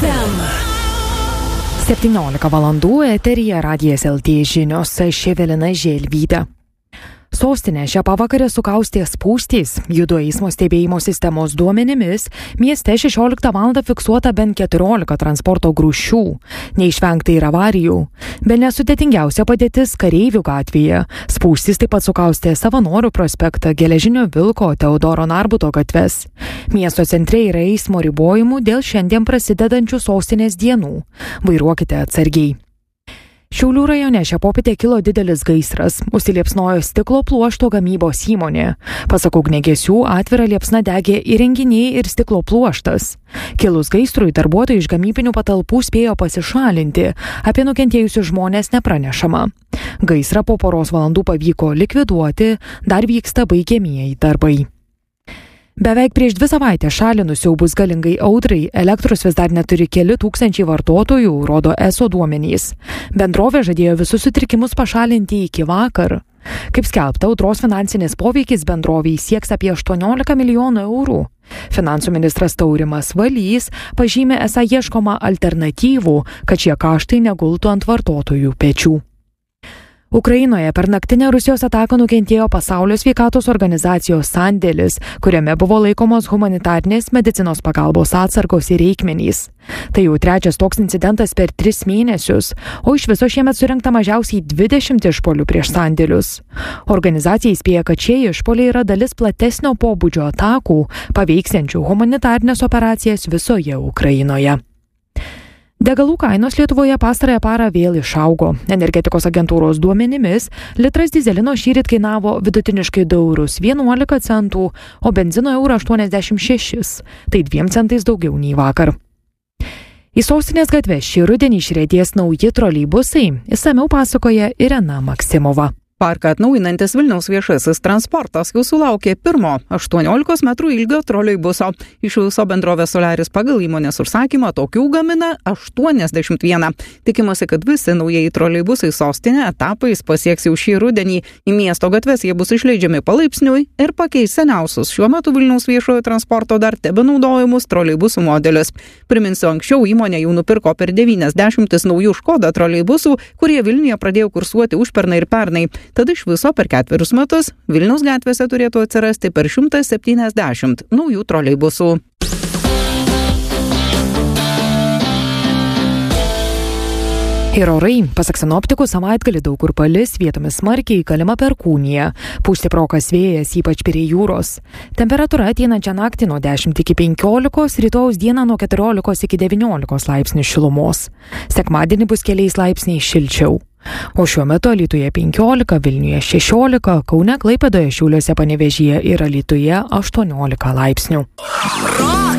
FM. 17 valandų eteryje Radijas LT žinios, aš Evelina Želvytė. Sostinę šią pavakarę sukaustė spūstys. Judu eismo stebėjimo sistemos duomenimis mieste 16 val. Fiksuota bent 14 transporto grūsčių. Neišvengta ir avarijų. Bene sudėtingiausia padėtis Kareivių gatvėje. Spūstys taip pat sukaustė Savanorių prospektą, Geležinio Vilko, Teodoro Narbuto gatves. Miesto centre yra eismo ribojimų dėl šiandien prasidedančių sostinės dienų. Vairuokite atsargiai. Šiaulių rajone šią popietę kilo didelis gaisras. Užsiliepsnojo stiklo pluošto gamybos įmonė. Pasak ugniagesių, atvira liepsna degė įrenginiai ir stiklo pluoštas. Kilus gaisrui, darbuotojai iš gamybinių patalpų spėjo pasišalinti. Apie nukentėjusius žmonės nepranešama. Gaisrą po poros valandų pavyko likviduoti, dar vyksta baigiamieji darbai. Beveik prieš 2 savaitės šalį nusiaubus galingai audrai, elektros vis dar neturi keli tūkstančiai vartotojų, rodo ESO duomenys. Bendrovė žadėjo visus sutrikimus pašalinti iki vakar. Kaip skelbta, audros finansinis poveikis bendroviai sieks apie 18 milijonų eurų. Finansų ministras Taurimas Valys pažymė, esą ieškoma alternatyvų, kad šie kaštai negultų ant vartotojų pečių. Ukrainoje per naktinę Rusijos ataką nukentėjo Pasaulio sveikatos organizacijos sandėlis, kuriame buvo laikomos humanitarnės medicinos pagalbos atsargos ir reikmenys. Tai jau 3 toks incidentas per 3 mėnesius, o iš viso šiemet surinkta mažiausiai 20 išpuolių prieš sandėlius. Organizacija įspėja, kad šie išpuoliai yra dalis platesnio pobūdžio atakų, paveiksiančių humanitarnės operacijas visoje Ukrainoje. Degalų kainos Lietuvoje pastarąją parą vėl išaugo. Energetikos agentūros duomenimis litras dyzelino šįryt kainavo vidutiniškai 2,11 €, o benzino 1,86 €. Tai 2 centais daugiau nei vakar. Į sostinės gatves šį rudenį išriedės nauji troleibusai. Išsamiau pasakoja Irena Maksimova. Parką atnaujinantis Vilniaus viešasis transportas jau sulaukė pirmo 18 metrų ilgio troleibuso. Iš viso bendrovė Solaris pagal įmonės užsakymą tokių gamina 81. Tikimasi, kad visi naujieji troleibusai sostinė etapais pasieks jau šį rudenį. Į miesto gatves jie bus išleidžiami palaipsniui ir pakeis seniausius šiuo metu Vilniaus viešojo transporto dar tebenaudojamus troleibusų modelius. Priminsiu, anksčiau įmonė jau nupirko per 90 naujų Škoda troleibusų, kurie Vilniuje pradėjo kursuoti užpernai ir pernai. Tad iš viso per 4 metus Vilniaus gatvėse turėtų atsirasti per 170 naujų troleibusų. Ir orai, pasak sinoptikų, savaitgalį daug kur palis, vietomis smarkiai, galima perkūnija. Pūs stiprokas vėjas, ypač prie jūros. Temperatūra ateinančią naktį nuo 10 iki 15, rytojaus dieną nuo 14 iki 19 laipsnių šilumos. Sekmadienį bus keliais laipsniais šilčiau. O šiuo metu Alytuje 15, Vilniuje 16, Kaune, Klaipėdoje, Šiauliuose, Panevėžyje ir Alytuje 18 laipsnių.